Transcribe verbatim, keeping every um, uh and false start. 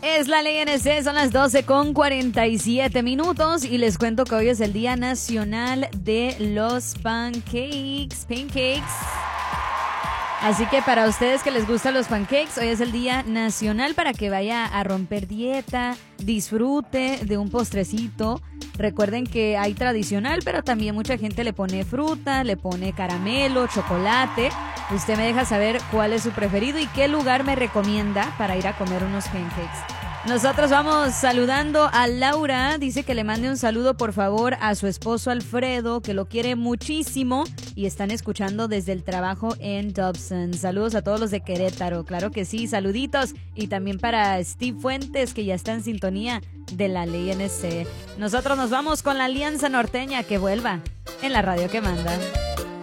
Es la ley N C, son las doce con cuarenta y siete minutos y les cuento que hoy es el Día Nacional de los Pancakes. Pancakes. Así que para ustedes que les gustan los pancakes, hoy es el Día Nacional para que vaya a romper dieta, disfrute de un postrecito. Recuerden que hay tradicional, pero también mucha gente le pone fruta, le pone caramelo, chocolate. Usted me deja saber cuál es su preferido y qué lugar me recomienda para ir a comer unos pancakes. Nosotros vamos saludando a Laura. Dice que le mande un saludo por favor a su esposo Alfredo, que lo quiere muchísimo y están escuchando desde el trabajo en Dobson. Saludos a todos los de Querétaro, claro que sí, saluditos. Y también para Steve Fuentes, que ya está en sintonía de la ley N C. Nosotros nos vamos con la Alianza Norteña, que vuelva en la radio que manda.